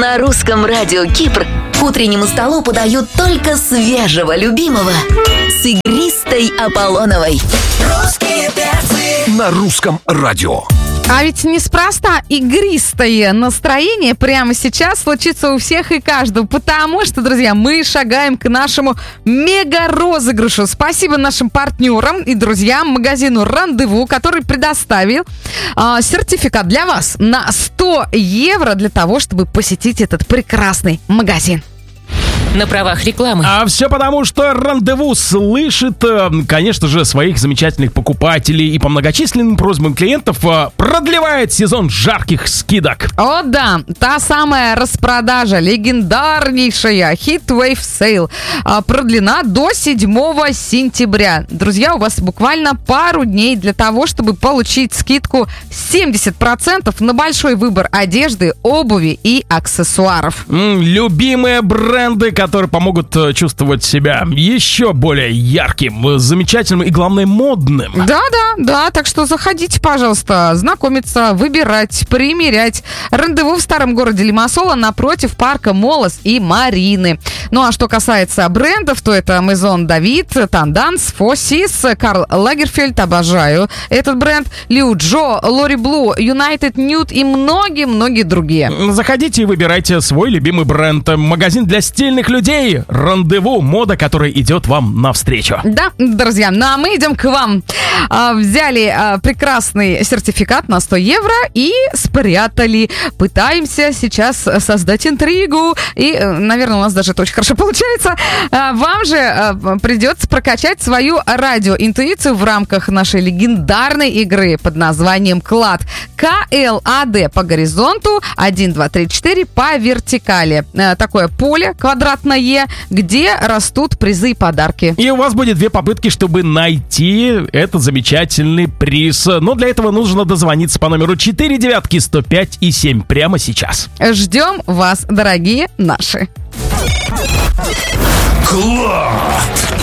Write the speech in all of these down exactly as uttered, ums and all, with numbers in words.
На русском радио Кипр к утреннему столу подают только свежего любимого с игристой Аполлоновой. Русские перцы На русском радио. А ведь неспроста игристое настроение прямо сейчас случится у всех и каждого, потому что, друзья, мы шагаем к нашему мега-розыгрышу. Спасибо нашим партнерам и друзьям, магазину «Рандеву», который предоставил э, сертификат для вас на сто евро для того, чтобы посетить этот прекрасный магазин. На правах рекламы. А все потому, что «Рандеву» слышит, конечно же, своих замечательных покупателей и по многочисленным просьбам клиентов продлевает сезон жарких скидок. О да, та самая распродажа, легендарнейшая Heatwave Sale, продлена до седьмого сентября. Друзья, у вас буквально пару дней для того, чтобы получить скидку семьдесят процентов на большой выбор одежды, обуви и аксессуаров. М, любимые бренды, которые помогут чувствовать себя еще более ярким, замечательным и, главное, модным. Да-да, да, так что заходите, пожалуйста, знакомиться, выбирать, примерять. «Рандеву» в старом городе Лимассола напротив парка Молос и Марины. Ну а что касается брендов, то это Maison David, Tendance, Fossis, Карл Лагерфельд, обожаю этот бренд, Liu Джо, Lori Blue, United Nude и многие-многие другие. Заходите и выбирайте свой любимый бренд. Магазин для стильных людей. «Рандеву», мода, которая идет вам навстречу. Да, друзья, ну а мы идем к вам. А, взяли а, прекрасный сертификат на сто евро и спрятали. Пытаемся сейчас создать интригу. И, наверное, у нас даже это очень хорошо получается. А, вам же а, придется прокачать свою радиоинтуицию в рамках нашей легендарной игры под названием «Клад». КЛАД по горизонту, один, два, три, четыре по вертикали. А, такое поле квадратное, где растут призы и подарки. И у вас будет две попытки, чтобы найти этот замечательный приз. Но для этого нужно дозвониться по номеру четыре девятки сто пять и семь прямо сейчас. Ждем вас, дорогие наши. Клад!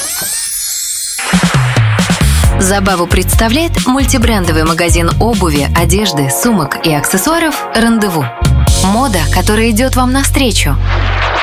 Забаву представляет мультибрендовый магазин обуви, одежды, сумок и аксессуаров «Рандеву». Мода, которая идет вам навстречу.